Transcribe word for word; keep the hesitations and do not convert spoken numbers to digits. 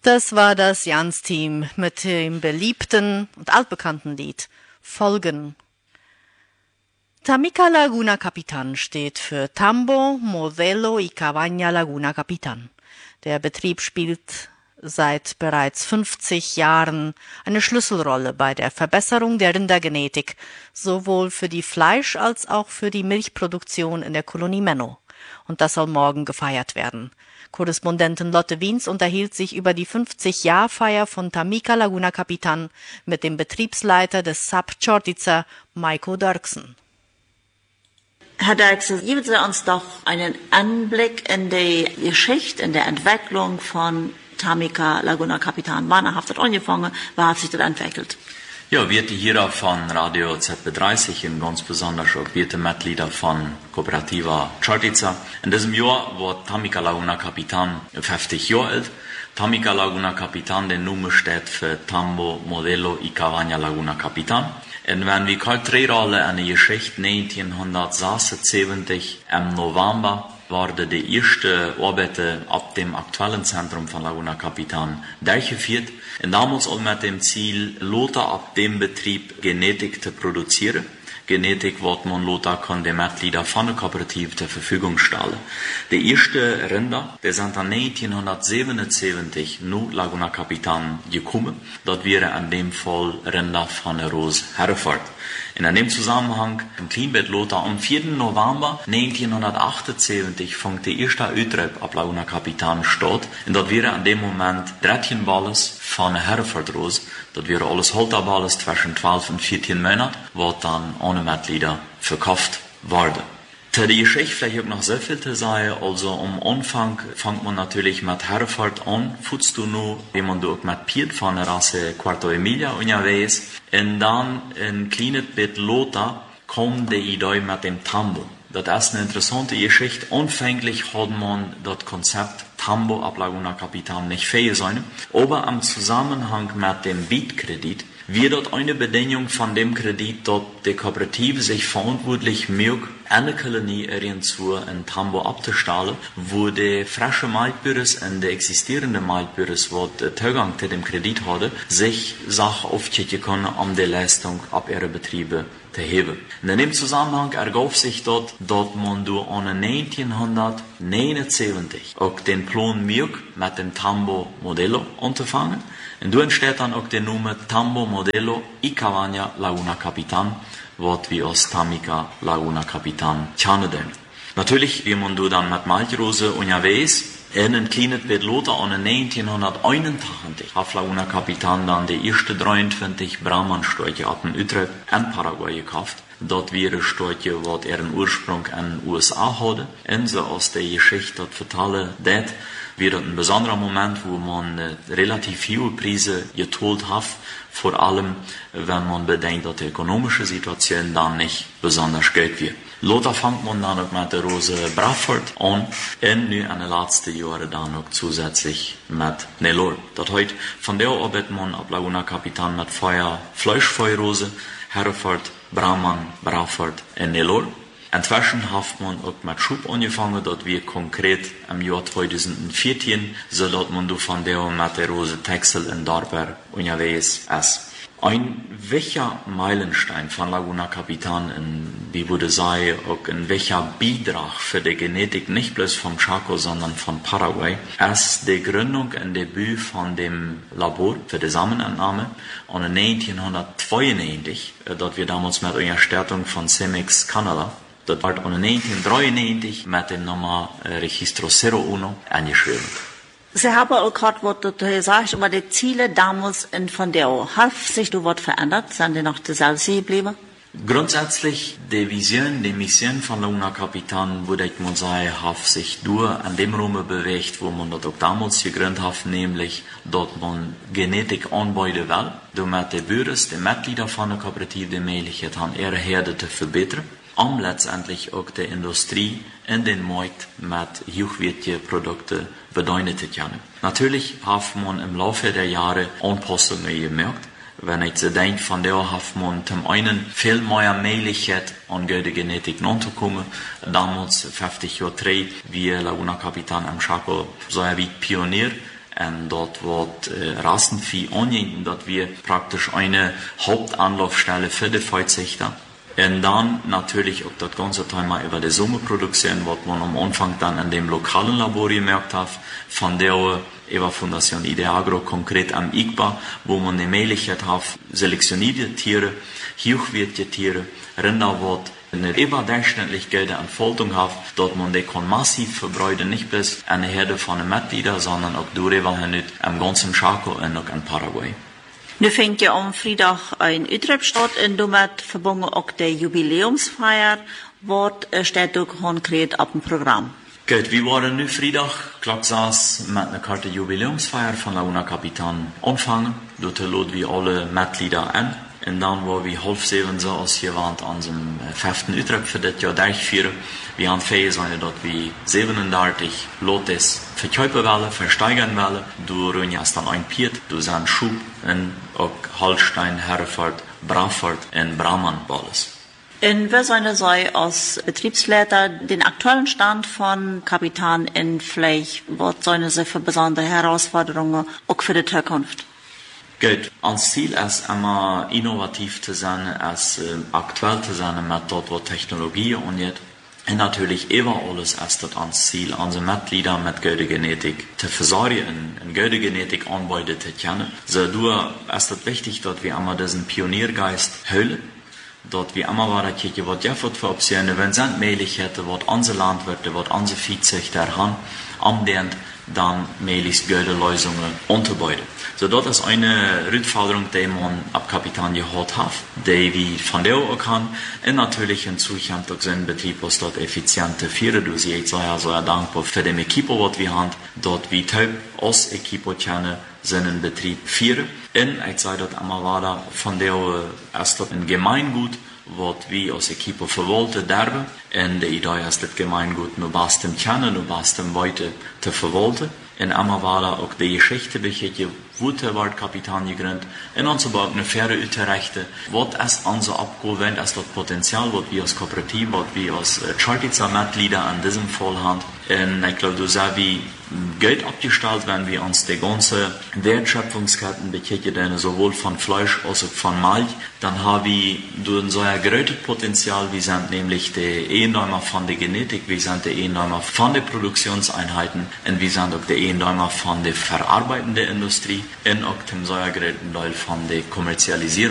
Das war das Jans-Team mit dem beliebten und altbekannten Lied Folgen. Tamika Laguna Capitan steht für Tambo, Modelo y Cabaña Laguna Capitan. Der Betrieb spielt seit bereits fünfzig Jahren eine Schlüsselrolle bei der Verbesserung der Rindergenetik, sowohl für die Fleisch- als auch für die Milchproduktion in der Kolonie Menno. Und das soll morgen gefeiert werden. Korrespondentin Lotte Wiens unterhielt sich über die fünfzig-Jahr-Feier von Tamika Laguna Capitan mit dem Betriebsleiter des S A P Čortica, Majko Derksen. Herr Derksen, geben Sie uns doch einen Anblick in die Geschichte, in der Entwicklung von Tamika Laguna Capitan. Wann hat das angefangen? Wie hat sich das entwickelt? Ja, wir hier von Radio Z B dreißig und ganz besonders auch wir Mitglieder von Kooperativa Čortica. In diesem Jahr wird Tamika Laguna Capitan fünfzig Jahre alt. Tamika Laguna Capitan, der Name steht für Tambo, Modelo y Cabaña Laguna Capitan. Und wenn wir kalt reden an die Geschichte neunzehnhundertsechsundsiebzig im November wurde die erste Arbeiten ab dem aktuellen Zentrum von Laguna Capitan durchgeführt. Und damals auch mit dem Ziel, Lothar ab dem Betrieb Genetik zu produzieren. Genetik, was man Lothar kann den Mitgliedern von der Kooperative zur Verfügung stellen. Die erste Rinder, die sind dann neunzehnhundertsiebenundsiebzig nur Laguna Capitan gekommen. Dort wäre in dem Fall Rinder von der Rose Hereford. In dem Zusammenhang im Kleinbett Lothar am vierten November neunzehnhundertachtundsiebzig fängt der erste Uitreib ab Laguna Capitan statt. Und dort wäre an dem Moment dreizehn Balles von der Hereford Rose. Dort wäre alles Halterballes zwischen zwölf und vierzehn Monaten, was dann ohne Mitglieder verkauft wurde. Zu der Geschichte vielleicht auch noch so viel zu sagen, also am Anfang fängt man natürlich mit Hereford an, futzt du nur, wie man du auch mit Piet von der Rasse Quarto Emilia unterwegs, und dann ein kleines Bit Lothar kommt die Idee mit dem Tambo. Das ist eine interessante Geschichte. Anfänglich hat man das Konzept Tambo ab Laguna Capitan nicht fähig sein, aber im Zusammenhang mit dem Bietkredit wird dort eine Bedingung von dem Kredit, dass die Kooperative sich verantwortlich macht, eine Kolonie irgendwo in Tambo abzustellen, wo die frische Maltbüros und die existierenden Maltbüros, die Zugang zu dem Kredit hatten, sich Sachen aufkicken können, um die Leistung ab ihren Betrieben zu heben. In dem Zusammenhang ergab sich dort, dass man durch neunzehnhundertneunundsiebzig auch den Plan macht, mit dem Tambo Modelo anzufangen. Und da entsteht dann auch der Name Tambo Modelo y Cabaña Laguna Capitan, was wir aus Tamika Laguna Capitan kennen. Natürlich, wie man da dann mit Maltrose unterwegs, in ein kleines Bett Lothar an neunzehnhunderteinundachtzig hat Laguna Capitan dann die erste dreiundzwanzig Brahman-Steuche ab dem Utrecht in Paraguay gekauft. Dort wäre Steuche, was ihren Ursprung in den U S A hatte. Und so aus der Geschichte, das vertelle, das wäre ein besonderer Moment, wo man äh, relativ hohe Preise geteilt hat, vor allem, wenn man bedenkt, dass die ökonomische Situation dann nicht besonders gut wird. Lothar fängt man dann auch mit der Rose Braford an und nu in den letzten Jahren dann auch zusätzlich mit Nelor. Das heißt, von der arbeitet man ab Laguna Capitan mit Feuer, Fleischfeuerrose, Hereford, Brahman, Braford und Nelor. Inzwischen hat man auch mit Schub angefangen, dort wir konkret im Jahr zweitausendvierzehn, so dass man von der mit der Rose Texel in Darber unterwegs ist. Ein welcher Meilenstein von Laguna Capitan, in, wie würde sagen, auch ein welcher Beitrag für die Genetik, nicht bloß vom Chaco, sondern von Paraguay, ist die Gründung und Debüt von dem Labor für die Samenentnahme und neunzehnhundertzweiundneunzig, dort wir damals mit einer Startung von Cemex Canada, dort war neunzehnhundertdreiundneunzig mit dem Nummer Registro null eins angeschrieben. Sie haben auch gerade was gesagt über die Ziele damals in von der hat sich du was verändert? Sind die noch dieselbe geblieben? Grundsätzlich, die Vision, die Mission von Laguna Capitan, würde ich mal sagen, hat sich nur an dem Raum bewegt, wo man das auch damals gegründet hat, nämlich, dass man Genetik anbauen will, damit die Bürger, die Mitglieder von der Kooperative die Möglichkeit haben, ihre Herde zu verbessern, um letztendlich auch die Industrie in den Markt mit hochwertigen Produkten bedienen zu können. Natürlich hat man im Laufe der Jahre Anpassungen gemerkt. Wenn ich so denke, von der hat man zum einen viel mehr Möglichkeit an gute Genetik nachzukommen. Damals, fünfzig Jahre drei, wie Laguna Capitan am Chaco, so wie Pionier und dort wird äh, Rassenvieh angehen, dass wir praktisch eine Hauptanlaufstelle für die Viehzüchter. Und dann natürlich auch das ganze Thema über die Sommerproduktion, was man am Anfang dann in dem lokalen Labor gemerkt hat, von der über Fondation Ideagro konkret am I G B A, wo man die Möglichkeit hat, selektionierte Tiere, hochwertige Tiere, Rinder, wird eine überdurchschnittlich gute Entfaltung hat, dort man die kann massiv verbreiten, nicht bloß eine Herde von den Mitgliedern, sondern auch darüber hinaus am ganzen Chaco und auch in Paraguay. Nu fängt ja am Freitag ein Utrecht statt und damit verbunden auch der Jubiläumsfeier. Was steht da konkret auf dem Programm? Gut, wir waren nu Freitag, klappsaß, mit einer Karte Jubiläumsfeier von Laguna Capitan anfangen. Dort laden wir alle Mitglieder an. Und dann war wir halb sieben so, als wir waren an unserem fünften Utrecht für das Jahr durchführen. Wir haben fähig sein, dass wir siebenunddreißig Lotes verkaufen wollen, versteigern wollen. Du rennst dann ein Piet, du sind Schub in auch Hallstein, Herford, Braford und Brahman alles. Und wer sollte sei als Betriebsleiter den aktuellen Stand von Kapitan in vielleicht, was sollen sie für besondere Herausforderungen auch für die Zukunft? Gut, ans Ziel ist immer innovativ zu sein, als äh, aktuell zu sein mit dort, wo Technologie angeht. Und natürlich immer alles ist das ans Ziel, unsere Mitglieder mit gute Genetik zu versorgen, in gute Genetik anbauen zu kennen. So, du ist es wichtig, dass wir immer diesen Pioniergeist hüllen, dass wir immer weiter gucken, was ja für Optionen, wenn es möglich hätte, was unsere Landwirte, was unsere Viehzüchter haben, anlernt, dann möglichst gute Lösungen unterbauen. So, das ist eine Herausforderung, die man ab Kapitan gehabt hat, die wir von der auch haben. Und natürlich in Zukunft auch so ein Betrieb, was dort effiziente führen. Du siehst, sehr, sehr dankbar für den Equipo, was wir haben, dort wie Taub aus Equipo kennen, seinen Betrieb führen. Und ich sage das immer weiter, von der ist das ein Gemeingut, was wir als Equipo verwalten dürfen. Und die Idee ist, das Gemeingut nur bestem kennen, nur bestem weiter zu verwalten. Und immer weiter auch die Geschichte beginnen, wo der Kapitan gegründet und uns aber auch eine faire Unterrichte, was ist unser Abgewendet, ist das Potenzial, was wir als Kooperative, was wir als Chartitzer-Mitglieder an diesem Fall haben. Und ich glaube, du sagst, wie Geld abgestellt, wenn wir uns die ganze Wertschöpfungsketten bekicken, sowohl von Fleisch als auch von Milch, dann haben wir durch so ein großes Potenzial, wir sind nämlich die Ehendäumer von der Genetik, wir sind die Ehendäumer von den Produktionseinheiten und wir sind auch die Ehendäumer von der verarbeitenden Industrie und auch dem so ein großen Teil von der Kommerzialisierung.